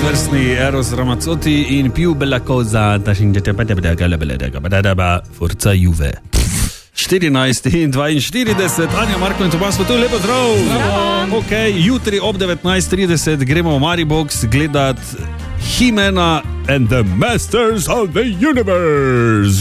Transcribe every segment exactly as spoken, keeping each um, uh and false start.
izvrstni Eros Ramazzotti in Più bella cosa, Forza Juve. štirinajst in dvainštirideset, Anja, Marko in Tomas, pa tu lepo zdrav. Zdravo. Ok, jutri ob devetnajst trideset gremo v Maribox gledat He-Mana and the Masters of the Universe.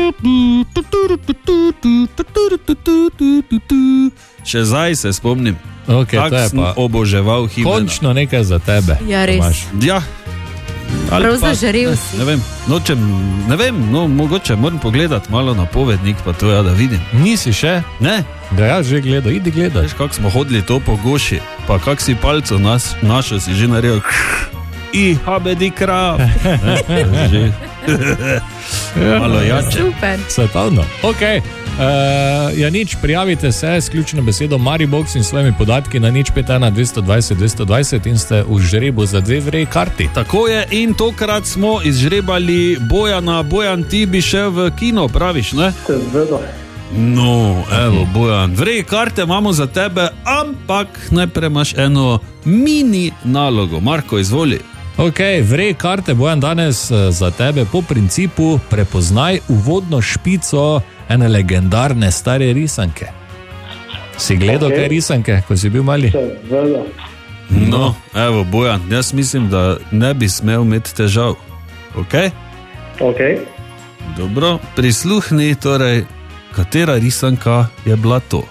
Še zdaj se spomnim, okay, kako sem pa oboževal He-Mana. Končno nekaj za tebe. Ja, res. Ja. Prav zažarel si. Ne vem, nočem, ne vem, no, mogoče moram pogledati malo napovednik, pa to ja, da vidim. Nisi še? Ne. Da ja, že gledal, idi gledaj. Veš, kako smo hodili to po goši, pa kak si palco nas, našo si že naredil. I habedi krav. Že. Malo jače. Super. Svetovno. Ok. Uh, ja, nič, prijavite se s ključno besedo Maribox in svojimi podatki na nič pet ena dvesto dvajset dvesto dvajset in ste v žrebu za dve vrej karti. Tako je, in tokrat smo izžrebali Bojana. Bojan, ti bi šel v kino, praviš, ne? Seveda. No, evo, Bojan, vrej karte imamo za tebe, ampak najprej imaš eno mini nalogo. Marko, izvoli. Ok, vrej karte, Bojan, danes za tebe po principu prepoznaj uvodno špico ene legendarne stare risanke. Si gledal okay. Kaj risanke, ko si bil mali? Seveda. No, evo, Bojan, jaz mislim, da ne bi smel imeti težav. Ok? Ok. Dobro, prisluhni, torej, katera risanka je bila to?